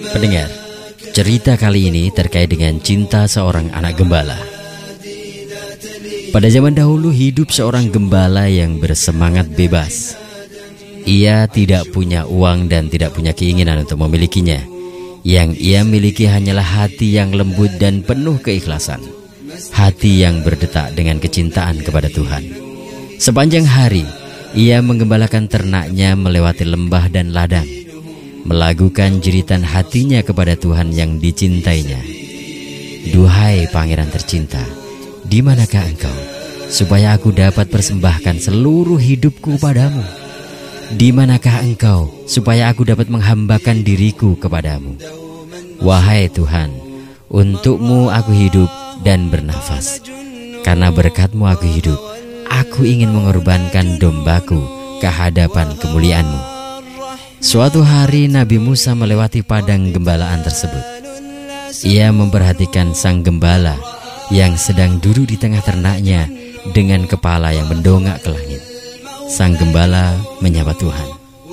Pendengar, cerita kali ini terkait dengan cinta seorang anak gembala. Pada zaman dahulu hidup seorang gembala yang bersemangat bebas. Ia tidak punya uang dan tidak punya keinginan untuk memilikinya. Yang ia miliki hanyalah hati yang lembut dan penuh keikhlasan. Hati yang berdetak dengan kecintaan kepada Tuhan. Sepanjang hari, ia menggembalakan ternaknya melewati lembah dan ladang, melakukan jeritan hatinya kepada Tuhan yang dicintainya. Duhai pangeran tercinta, di manakah engkau, supaya aku dapat persembahkan seluruh hidupku padamu? Di manakah engkau, supaya aku dapat menghambakan diriku kepadamu? Wahai Tuhan, untukmu aku hidup dan bernafas. Karena berkat-Mu aku hidup, aku ingin mengorbankan dombaku ke hadapan kemuliaan-Mu. Suatu hari Nabi Musa melewati padang gembalaan tersebut. Ia memperhatikan sang gembala yang sedang duduk di tengah ternaknya dengan kepala yang mendongak ke langit. Sang gembala menyapa Tuhan.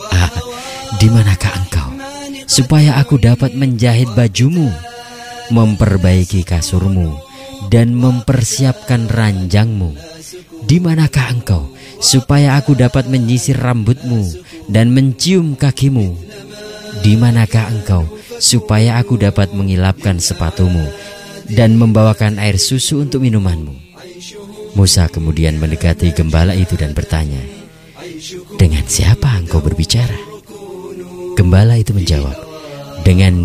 Di manakah engkau, supaya aku dapat menjahit bajumu, memperbaiki kasurmu, dan mempersiapkan ranjangmu? Di manakah engkau, supaya aku dapat menyisir rambutmu dan mencium kakimu? Di manakah engkau, supaya aku dapat mengilapkan sepatumu dan membawakan air susu untuk minumanmu? Musa kemudian mendekati gembala itu dan bertanya, dengan siapa engkau berbicara? Gembala itu menjawab, dengan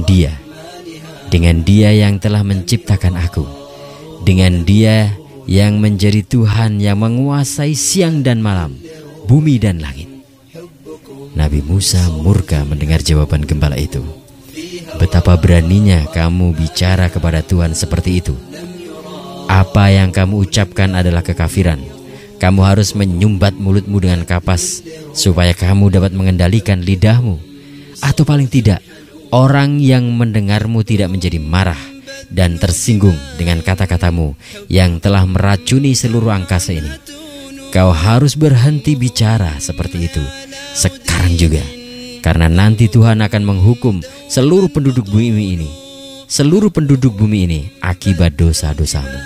dia yang telah menciptakan aku, dengan dia yang menjadi Tuhan yang menguasai siang dan malam, bumi dan langit. Nabi Musa murka mendengar jawaban gembala itu. Betapa beraninya kamu bicara kepada Tuhan seperti itu. Apa yang kamu ucapkan adalah kekafiran. Kamu harus menyumbat mulutmu dengan kapas supaya kamu dapat mengendalikan lidahmu. Atau paling tidak, orang yang mendengarmu tidak menjadi marah dan tersinggung dengan kata-katamu yang telah meracuni seluruh angkasa ini. Kau harus berhenti bicara seperti itu sekarang juga, karena nanti Tuhan akan menghukum seluruh penduduk bumi ini akibat dosa-dosamu.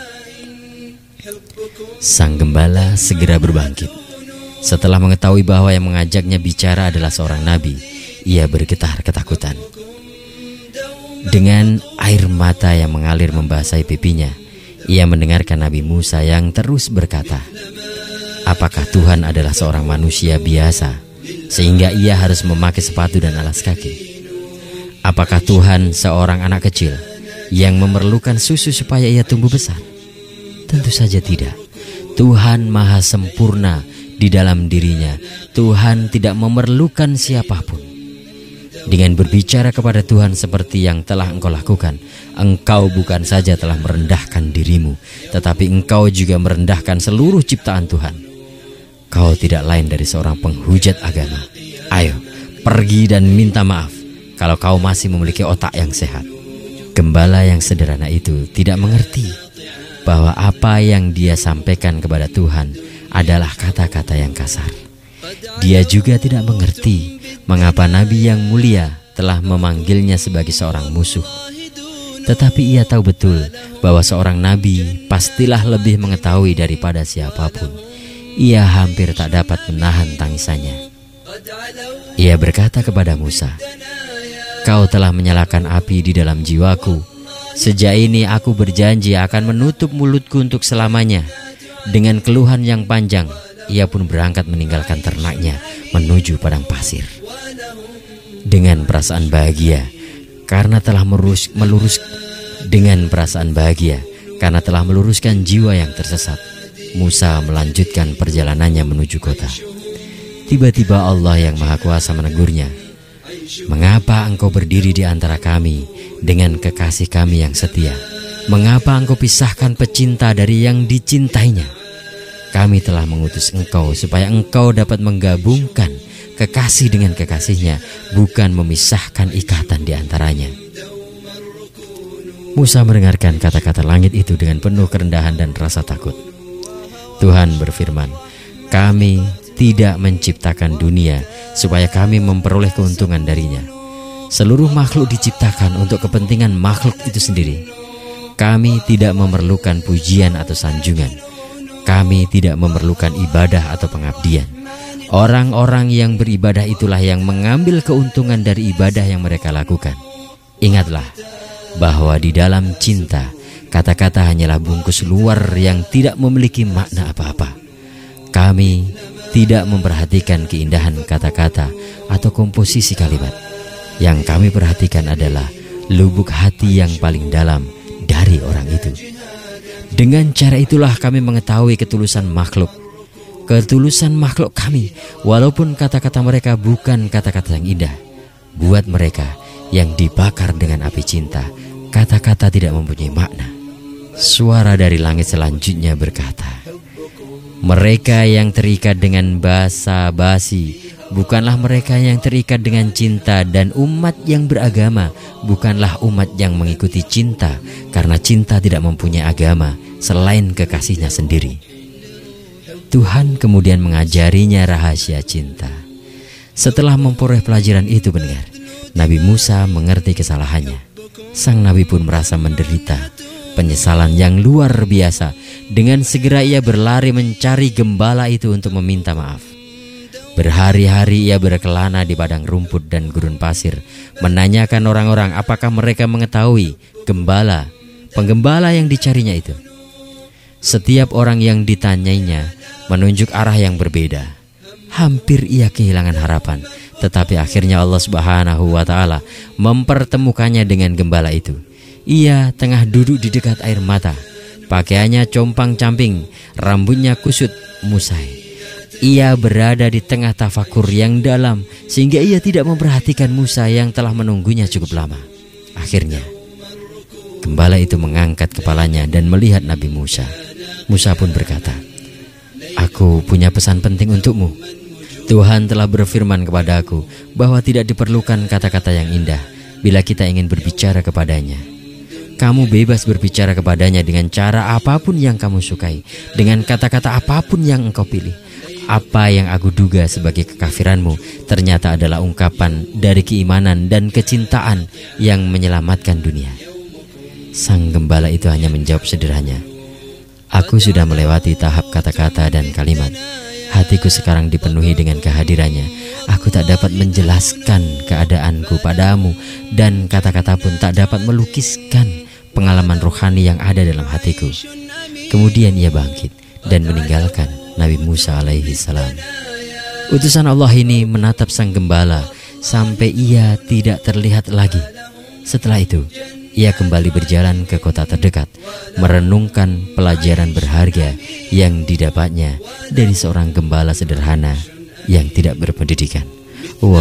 Sang gembala segera berbangkit. Setelah mengetahui bahwa yang mengajaknya bicara adalah seorang nabi, ia bergetar ketakutan. Dengan air mata yang mengalir membasahi pipinya, ia mendengarkan Nabi Musa yang terus berkata, apakah Tuhan adalah seorang manusia biasa sehingga ia harus memakai sepatu dan alas kaki? Apakah Tuhan seorang anak kecil yang memerlukan susu supaya ia tumbuh besar? Tentu saja tidak. Tuhan maha sempurna di dalam dirinya. Tuhan tidak memerlukan siapapun. Dengan berbicara kepada Tuhan seperti yang telah engkau lakukan, engkau bukan saja telah merendahkan dirimu, tetapi engkau juga merendahkan seluruh ciptaan Tuhan. Kau tidak lain dari seorang penghujat agama. Ayo, pergi dan minta maaf kalau kau masih memiliki otak yang sehat. Gembala yang sederhana itu tidak mengerti bahwa apa yang dia sampaikan kepada Tuhan adalah kata-kata yang kasar. Dia juga tidak mengerti mengapa Nabi yang mulia telah memanggilnya sebagai seorang musuh. Tetapi ia tahu betul bahwa seorang nabi pastilah lebih mengetahui daripada siapapun. Ia hampir tak dapat menahan tangisannya. Ia berkata kepada Musa, kau telah menyalakan api di dalam jiwaku. Sejak ini aku berjanji akan menutup mulutku untuk selamanya. Dengan keluhan yang panjang, ia pun berangkat meninggalkan ternaknya menuju padang pasir. Dengan perasaan bahagia karena telah meluruskan jiwa yang tersesat, Musa melanjutkan perjalanannya menuju kota. Tiba-tiba Allah yang Maha Kuasa menegurnya, mengapa engkau berdiri di antara kami dengan kekasih kami yang setia? Mengapa engkau pisahkan pecinta dari yang dicintainya? Kami telah mengutus engkau supaya engkau dapat menggabungkan kekasih dengan kekasihnya, bukan memisahkan ikatan di antaranya. Musa mendengarkan kata-kata langit itu dengan penuh kerendahan dan rasa takut. Tuhan berfirman, kami tidak menciptakan dunia supaya kami memperoleh keuntungan darinya. Seluruh makhluk diciptakan untuk kepentingan makhluk itu sendiri. Kami tidak memerlukan pujian atau sanjungan. Kami tidak memerlukan ibadah atau pengabdian. Orang-orang yang beribadah itulah yang mengambil keuntungan dari ibadah yang mereka lakukan. Ingatlah bahwa di dalam cinta, kata-kata hanyalah bungkus luar yang tidak memiliki makna apa-apa. Kami tidak memperhatikan keindahan kata-kata atau komposisi kalimat. Yang kami perhatikan adalah lubuk hati yang paling dalam dari orang itu. Dengan cara itulah kami mengetahui ketulusan makhluk. Ketulusan makhluk kami, walaupun kata-kata mereka bukan kata-kata yang indah. Buat mereka yang dibakar dengan api cinta, kata-kata tidak mempunyai makna. Suara dari langit selanjutnya berkata, mereka yang terikat dengan basa-basi bukanlah mereka yang terikat dengan cinta, dan umat yang beragama bukanlah umat yang mengikuti cinta, karena cinta tidak mempunyai agama selain kekasihnya sendiri. Tuhan kemudian mengajarinya rahasia cinta. Setelah memperoleh pelajaran itu pendengar, Nabi Musa mengerti kesalahannya. Sang Nabi pun merasa menderita penyesalan yang luar biasa. Dengan segera ia berlari mencari gembala itu untuk meminta maaf. Berhari-hari ia berkelana di padang rumput dan gurun pasir, menanyakan orang-orang apakah mereka mengetahui penggembala yang dicarinya itu. Setiap orang yang ditanyainya menunjuk arah yang berbeda. Hampir ia kehilangan harapan, tetapi akhirnya Allah Subhanahu wa Ta'ala mempertemukannya dengan gembala itu. Ia tengah duduk di dekat air mata, pakaiannya compang-camping, rambutnya kusut musai. Ia berada di tengah tafakur yang dalam, sehingga ia tidak memperhatikan Musa yang telah menunggunya cukup lama. Akhirnya gembala itu mengangkat kepalanya dan melihat Nabi Musa. Musa pun berkata, aku punya pesan penting untukmu. Tuhan telah berfirman kepadaku bahwa tidak diperlukan kata-kata yang indah bila kita ingin berbicara kepadanya. Kamu bebas berbicara kepadanya dengan cara apapun yang kamu sukai, dengan kata-kata apapun yang engkau pilih. Apa yang aku duga sebagai kekafiranmu ternyata adalah ungkapan dari keimanan dan kecintaan yang menyelamatkan dunia. Sang gembala itu hanya menjawab sederhana, aku sudah melewati tahap kata-kata dan kalimat. Hatiku sekarang dipenuhi dengan kehadirannya. Aku tak dapat menjelaskan keadaanku padamu, dan kata-kata pun tak dapat melukiskan pengalaman rohani yang ada dalam hatiku. Kemudian ia bangkit dan meninggalkan Nabi Musa alaihi salam. Utusan Allah ini menatap sang gembala sampai ia tidak terlihat lagi. Setelah itu, ia kembali berjalan ke kota terdekat, merenungkan pelajaran berharga yang didapatnya dari seorang gembala sederhana yang tidak berpendidikan.